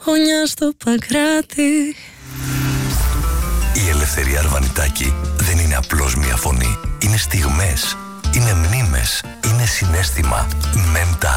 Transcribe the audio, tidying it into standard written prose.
χωνιά στο Παγκράτη. Η Ελευθερία Αρβανιτάκη δεν είναι απλώς μια φωνή. Είναι στιγμές, είναι μνήμες, είναι συναίσθημα. Μεμτα